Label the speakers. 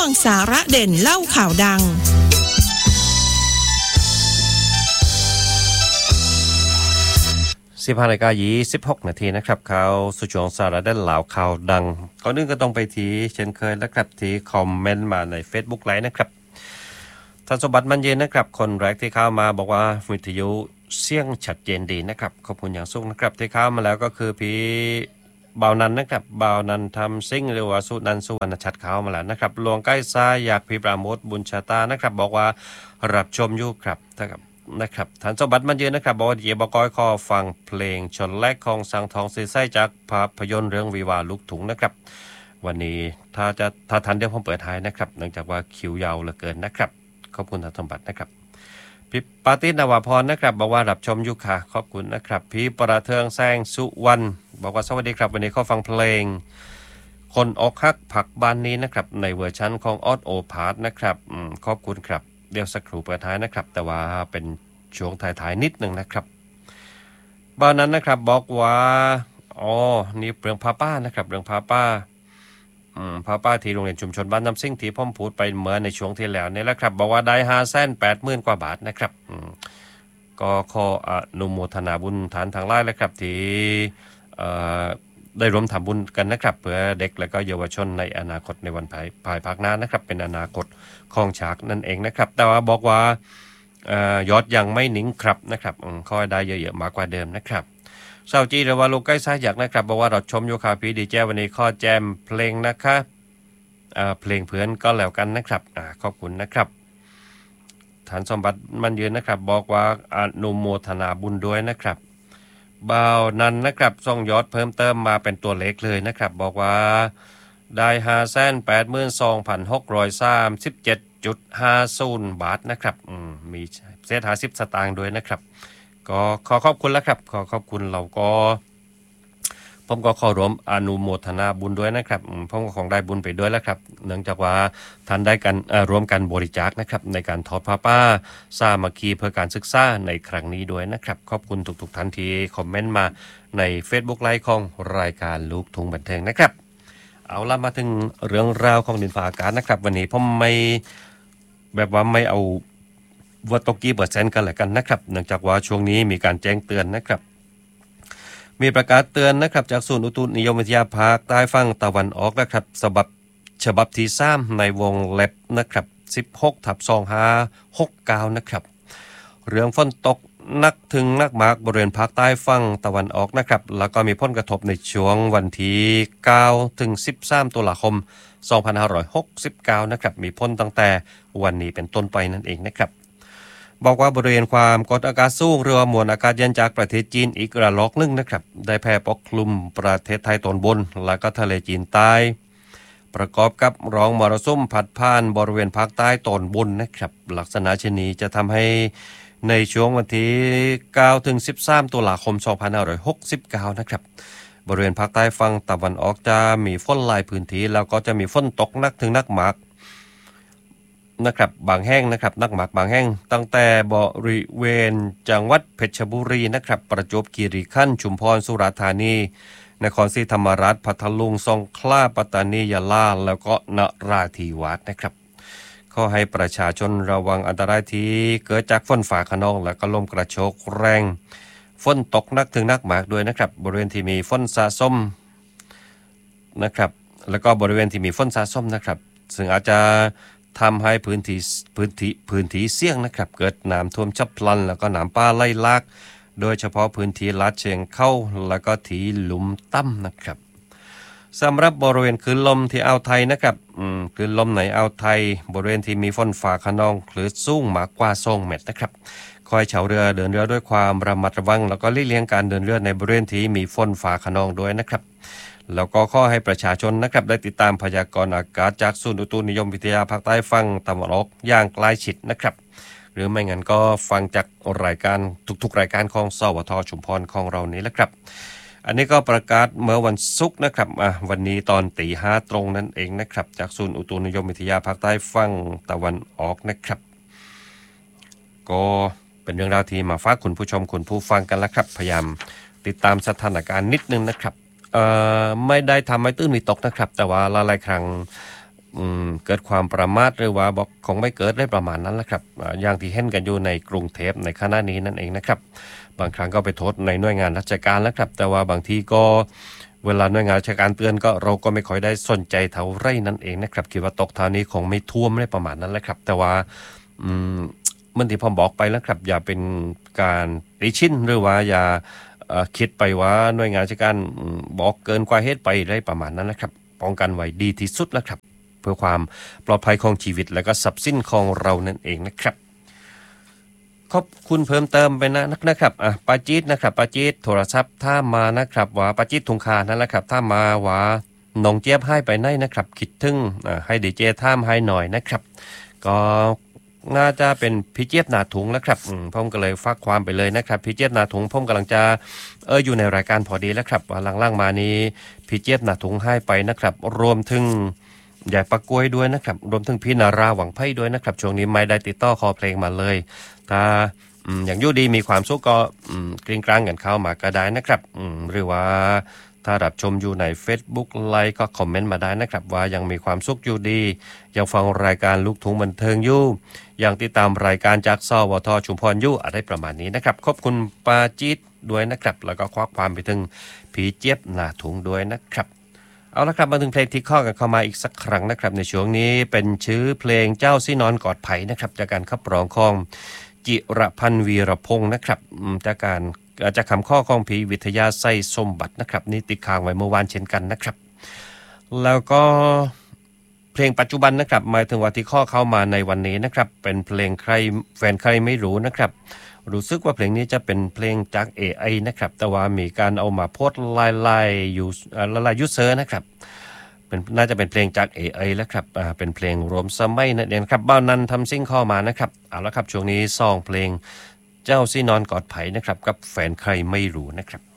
Speaker 1: งสาระเด่นเล่าข่าวดัง
Speaker 2: 15:26 นาทีนะครับข่าวสุช่วงสาระเด่นเล่าข่าวดังก่อนอื่นก็ต้องไปที่เช่นเคยแล้วครับที่คอมเมนต์มาใน Facebook ไลฟ์นะครับท่านสมบัติมันเย็นนะครับคนแรกที่เข้ามาบอกว่าวิทยุเสียงชัดเจนดีนะครับขอบคุณอย่างสูงนะครับที่เข้ามาแล้วก็คือพี่บ่าวนันนะครับบ่าวนันทำซิ่งหรือว่าสุนันท์สุวรรณชัดเข้ามาแล้วนะครับหลวงใกล้ซ้ายอยากพี่ปราโมทบุญชาตานะครับบอกว่ารับชมอยู่ครับนะครับท่านสมบัติมันเย็นนะครับบอกว่าเดี๋ยวบอกอยขอฟังเพลงชนแรกของสังทองสีไส้จากภาพยนตร์เรื่องวิวาลูกถุงนะครับวันนี้ถ้าทันเดี๋ยวผมเปิดท้ายนะครับเนื่องจากว่าคิวยาวเหลือเกินนะครับขอบคุณท่านสมบัตินะครับพี่ปาตินวพรนะครับบอกว่ารับชมอยู่ค่ะขอบคุณนะครับพี่ประเทืองแซงสุวรรณบอกว่าสวัสดีครับวันนี้ขอฟังเพลงคนอกหักผักบ้านนี้นะครับในเวอร์ชันของออดโอพาร์ทนะครับขอบคุณครับเดี๋ยวสักครู่เปิดท้ายนะครับแต่ว่าเป็นช่วงท้ายๆนิดนึงนะครับบ้านนั้นนะครับบอกว่านี่เรื่องพาป้านะครับเรื่องพาป้าที่โรงเรียนชุมชนบ้านน้ำซิ่งที่พ่อมพูดไปเมื่อในช่วงที่แล้วนี่แหละครับบอกว่าได้580,000 กว่าบาทนะครับก็ขออนุโมทนาบุญฐานทางไล่แล้วครับที่ได้ร่วมทำบุญกันนะครับเพื่อเด็กและก็เยาวชนในอนาคตในวันภายภาคหน้านะครับเป็นอนาคตของฉากนั่นเองนะครับแต่ว่าบอกว่ายอดยังไม่หนิงครับนะครับขอได้เยอะๆมากกว่าเดิมนะครับเศร้าจีหรือว่าลูกใกล้ซ้ายอยากนะครับบอกว่าเราชมอยู่ค่ะพี่ดีเจวันนี้ข้อแจมเพลงนะคะเพลงเพื่อนก็แล้วกันนะครับขอบคุณนะครับฐานสมบัติมันยืนนะครับบอกว่าอนุโมทนาบุญด้วยนะครับบ่าวนั้นนะครับส่งยอดเพิ่มเติมมาเป็นตัวเลขเลยนะครับบอกว่าได้582,637.50 บาทนะครับมีเศษ50 สตางค์ด้วยนะครับก็ขอขอบคุณแล้วครับขอขอบคุณเราก็ผมก็ขอร่วมอนุโมทนาบุญด้วยนะครับผมก็ของได้บุญไปด้วยแล้วครับเนื่องจากว่าท่านได้กันร่วมกันบริจาคนะครับในการทอดผ้าป่าสามัคคีเพื่อการศึกษาในครั้งนี้ด้วยนะครับขอบคุณทุกท่านที่คอมเมนต์มาใน Facebook ไลฟ์ของรายการลูกทุ่งบันเทิงนะครับเอาล่ะมาถึงเรื่องราวของดินฟ้าอากาศนะครับวันนี้ผมไม่เอาว่าตกกี่%กันแหละกันนะครับเนื่องจากว่าช่วงนี้มีการแจ้งเตือนนะครับมีประกาศเตือนนะครับจากศูนย์อุตุนิยมวิทยาภาคใต้ฝั่งตะวันออกนะครับฉบับที่3ในวงเล็บนะครับ16/2569นะครับเรื่องฝนตกหนักถึงหนักมากบริเวณภาคใต้ฝั่งตะวันออกนะครับแล้วก็มีผลกระทบในช่วงวันที่9ถึง13 ตุลาคม 2569นะครับมีผลตั้งแต่วันนี้เป็นต้นไปนั่นเองนะครับบอกว่าบริเวณความกดอากาศสูงหรือว่ามวลอากาศเย็นจากประเทศจีนอีกระลอกนึงนะครับได้แผ่ปกคลุมประเทศไทยตอนบนและก็ทะเลจีนใต้ประกอบกับรองมรสุมพัดผ่านบริเวณภาคใต้ตอนบนนะครับลักษณะเช่นนี้จะทำให้ในช่วงวันที่9ถึง13 ตุลาคม 2569นะครับบริเวณภาคใต้ฝั่งตะวันออกจะมีฝนหลายพื้นที่แล้วก็จะมีฝนตกหนักถึงหนักมากนะครับบางแห่งนะครับนักหมากบางแห่งตั้งแต่บริเวณจังหวัดเพชรบุรีนะครับประจวบคีรีขันธ์ชุมพรสุราษฎร์ธานีนครศรีธรรมราชพัทลุงสงขลาปัตตานียะลาแล้วก็นราธิวาสนะครับขอให้ประชาชนระวังอันตรายที่เกิดจากฝนฟ้าคะนองและก็ลมกระโชกแรงฝนตกหนักถึงหนักมากด้วยนะครับบริเวณที่มีฝนสะสมนะครับแล้วก็บริเวณที่มีฝนสะสมนะครับซึ่งอาจจะทำให้พื้นที่เสี่ยงนะครับเกิดน้ำท่วมฉับพลันแล้วก็น้ำป่าไหลหลากโดยเฉพาะพื้นที่ลาดเชิงเข้าแล้วก็ที่หลุมต่ำนะครับสำหรับบริเวณคลื่นลมที่อ่าวไทยนะครับคลื่นลมในอ่าวไทยบริเวณที่มีฝนฟ้าคะนองคลื่นสูงมากกว่า2 เมตรนะครับคอยเฉาเรือเดินเรือด้วยความระมัดระวังแล้วก็หลีกเลี่ยงการเดินเรือในบริเวณที่มีฝนฟ้าคะนองด้วยนะครับแล้วก็ขอให้ประชาชนนะครับได้ติดตามพยากรณ์อากาศจากศูนย์อุตุนิยมวิทยาภาคใต้ฝั่งตะวันออกอย่างใกล้ชิดนะครับหรือไม่งั้นก็ฟังจากรายการทุกๆรายการของสวทชุมพรของเรานี้แหละครับอันนี้ก็ประกาศเมื่อวันศุกร์นะครับวันนี้ตอน 5:00 ตรงนั่นเองนะครับจากศูนย์อุตุนิยมวิทยาภาคใต้ฝั่งตะวันออกนะครับก็เป็นเรื่องราวที่มาฝากคุณผู้ชมคุณผู้ฟังกันแล้วครับพยายามติดตามสถานการณ์นิดนึงนะครับไม่ได้ทำให้ตื้นวิตกนะครับแต่ว่าหลายๆครั้งเกิดความประมาทหรือว่าบอกคงไม่เกิดได้ประมาณนั้นแหละครับอย่างที่เห็นกันอยู่ในกรุงเทพในขณะนี้นั่นเองนะครับบางครั้งก็ไปโทษในหน่วยงานราชการแล้วครับแต่ว่าบางทีก็เวลาหน่วยงานราชการเตือนก็เราก็ไม่ค่อยได้สนใจเท่าไรนั่นเองนะครับคิดว่าตกเท่านี้คงไม่ท่วมได้ประมาณนั้นแหละครับแต่ว่าเมื่อที่ผมบอกไปแล้วครับอย่าเป็นการติชินหรือว่าอย่าคิดไปว่าหน่วยงานราชการบอกเกินกว่าเหตุไปได้ประมาณนั้นนะครับป้องกันไว้ดีที่สุดแล้วครับเพื่อความปลอดภัยของชีวิตและก็ทรัพย์สินของเรานั่นเองนะครับขอบคุณเพิ่มเติมไปนะครับปาจิตนะครับปาจิตโทรศัพท์ถ้ามานะครับว่าปาจิตทุงคานั่นแหละครับถ้ามาว่าน้องเจี๊ยบให้ไปไหนนะครับคิดถึงให้ดีเจท่ามให้หน่อยนะครับก็น่าจะเป็นพี่เจี๊ยบนาถุงแล้วครับผมก็เลยฝากความไปเลยนะครับพี่เจี๊ยบนาถุงผมกำลังจะอยู่ในรายการพอดีแล้วครับว่าล่างๆมานี้พี่เจี๊ยบนาถุงให้ไปนะครับรวมถึงใหญ่ปักกล้วยด้วยนะครับรวมถึงพี่นาราหวังไพ่ด้วยนะครับช่วงนี้ไม่ได้ติดต่อขอเพลงมาเลยถ้าอย่างยู่ดีมีความสุขก็กริ้งกลางกันเข้ามาก็ได้นะครับหรือว่าถ้ารับชมอยู่ใน Facebook ไลค์ก็คอมเมนต์มาได้นะครับว่ายังมีความสุขอยู่ดียังฟังรายการลูกทุ่งบันเทิงอยู่ยังติดตามรายการจากสวทชุมพรอยู่อะไรประมาณนี้นะครับขอบคุณปาจิตด้วยนะครับแล้วก็ควักความไปถึงผีเจี๊ยบหน้าถุงด้วยนะครับเอาละครับมาถึงเพลงที่ข้อกันเข้ามาอีกสักครั้งนะครับในช่วงนี้เป็นชื่อเพลงเจ้าซี่นอนกอดไผ่นะครับจากการขับร้องของจิรพันธ์วีรพงศ์นะครับจากคำข้อของผีวิทยาไส้สมบัตินะครับนี่ติดค้างไว้เมื่อวานเช่นกันนะครับแล้วก็เพลงปัจจุบันนะครับหมายถึงว่าที่ข้อเข้ามาในวันนี้นะครับเป็นเพลงใครแฟนใครไม่รู้นะครับรู้สึกว่าเพลงนี้จะเป็นเพลงจาก AI นะครับแต่ว่ามีการเอามาโพสต์ลายยูเซอร์นะครับเป็นน่าจะเป็นเพลงจาก AI แล้วครับเป็นเพลงรวมสมัยนั่นเองครับบ้านนั้นทำซิ่งข้อมานะครับเอาละครับช่วงนี้ซองเพลงเจ้าซี่นอนกอดไผ่นะครับกับแฟนใครไม่รู้นะครับ